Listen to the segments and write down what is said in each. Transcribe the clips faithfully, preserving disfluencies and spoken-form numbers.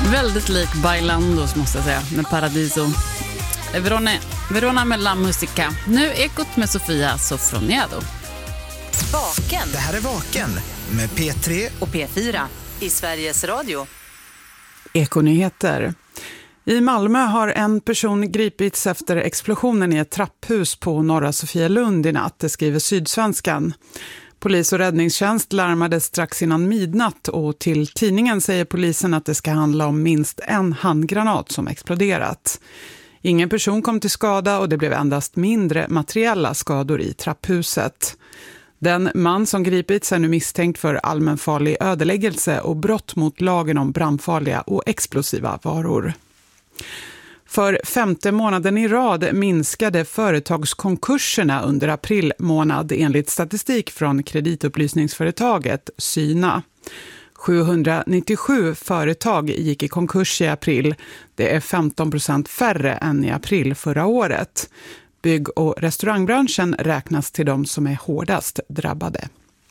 Väldigt lik Bailandos måste jag säga, med Paradiso. Verona, Verona med La Musica. Nu Ekot med Sofia Sofroniado. Vaken. Det här är Vaken med P tre och P fyra i Sveriges Radio. Ekonyheter. I Malmö har en person gripits efter explosionen i ett trapphus på Norra Sofielund i natt, det skriver Sydsvenskan. Polis och räddningstjänst larmade strax innan midnatt och till tidningen säger polisen att det ska handla om minst en handgranat som exploderat. Ingen person kom till skada och det blev endast mindre materiella skador i trapphuset. Den man som gripits är nu misstänkt för allmänfarlig ödeläggelse och brott mot lagen om brandfarliga och explosiva varor. För femte månaden i rad minskade företagskonkurserna under april månad enligt statistik från kreditupplysningsföretaget Syna. sjuhundranittiosju företag gick i konkurs i april. Det är femton procent färre än i april förra året. Bygg- och restaurangbranschen räknas till de som är hårdast drabbade.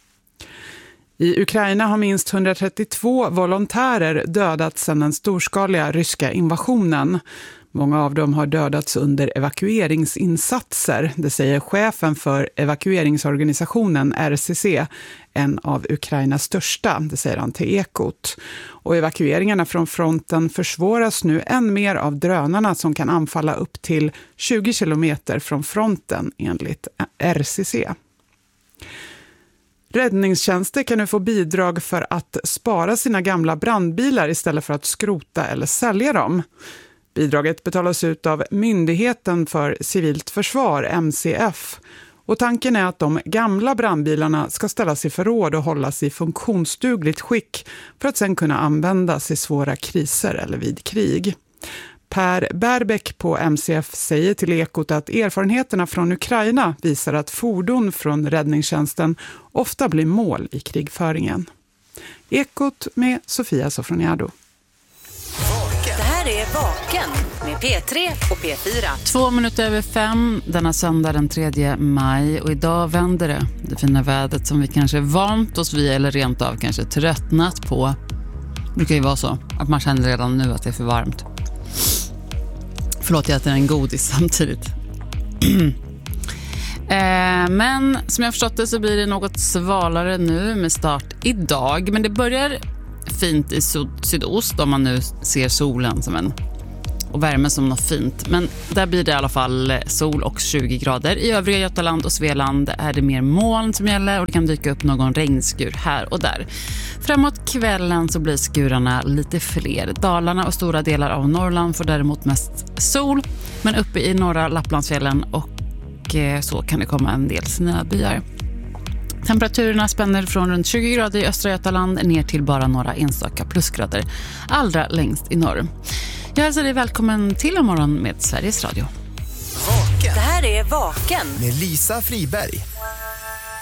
I Ukraina har minst hundratrettiotvå volontärer dödats sedan den storskaliga ryska invasionen. Många av dem har dödats under evakueringsinsatser, det säger chefen för evakueringsorganisationen R C C, en av Ukrainas största, det säger han till Ekot. Och evakueringarna från fronten försvåras nu än mer av drönarna som kan anfalla upp till tjugo kilometer från fronten enligt R C C. Räddningstjänster kan nu få bidrag för att spara sina gamla brandbilar istället för att skrota eller sälja dem. Bidraget betalas ut av Myndigheten för civilt försvar, M C F. Och tanken är att de gamla brandbilarna ska ställas i förråd och hållas i funktionsdugligt skick för att sedan kunna användas i svåra kriser eller vid krig. Per Bärbeck på M C F säger till Ekot att erfarenheterna från Ukraina visar att fordon från räddningstjänsten ofta blir mål i krigföringen. Ekot med Sofia Sofroniado. Det här är Vaken med P tre och P fyra. Två minuter över fem denna söndag den tredje maj och idag vänder det. Det fina vädret som vi kanske vant oss vid eller rent av kanske tröttnat på. Det kan ju vara så att man känner redan nu att det är för varmt. Förlåt, jag äter en godis samtidigt. eh, men som jag förstått det så blir det något svalare nu med start idag. Men det börjar fint i syd- sydost om man nu ser solen som en och värme som något fint. Men där blir det i alla fall sol och tjugo grader. I övriga Götaland och Svealand är det mer moln som gäller och det kan dyka upp någon regnskur här och där. Framåt kvällen så blir skurarna lite fler. Dalarna och stora delar av Norrland får däremot mest sol. Men uppe i norra Lapplandsfjällen och så kan det komma en del snöbyar. Temperaturerna spänner från runt tjugo grader i östra Götaland ner till bara några enstaka plusgrader. Allra längst i norr. Jag hälsar dig välkommen till en morgon med Sveriges Radio. Vaken. Det här är Vaken med Lisa Friberg.